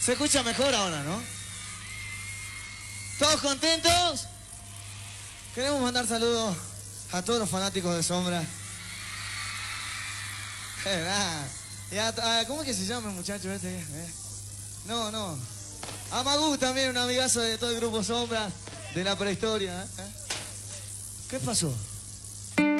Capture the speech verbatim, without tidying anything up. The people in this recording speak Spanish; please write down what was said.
Se escucha mejor ahora, ¿no? ¿Todos contentos? Queremos mandar saludos a todos los fanáticos de Sombra. Eh, nah. Y a- a- ¿Cómo es que se llama el muchacho este? Eh. No, no. A Magú también, un amigazo de todo el grupo Sombra, de la prehistoria. ¿eh? ¿Qué pasó?